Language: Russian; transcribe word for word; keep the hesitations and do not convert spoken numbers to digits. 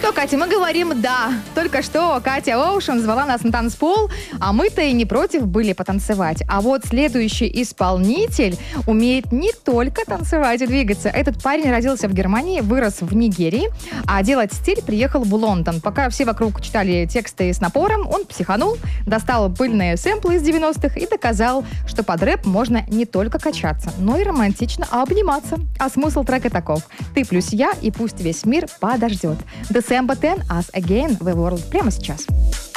что, Катя, мы говорим «да». Только что Катя Оушен звала нас на танцпол, а мы-то и не против были потанцевать. А вот следующий исполнитель умеет не только танцевать и двигаться. Этот парень родился в Германии, вырос в Нигерии, а делать стиль приехал в Лондон. Пока все вокруг читали тексты с напором, он психанул, достал пыльные сэмплы из девяностых и доказал, что под рэп можно не только качаться, но и романтично обниматься. А смысл трека таков: ты плюс я, и пусть весь мир подождет. December tenth, Us Again, The World, прямо сейчас.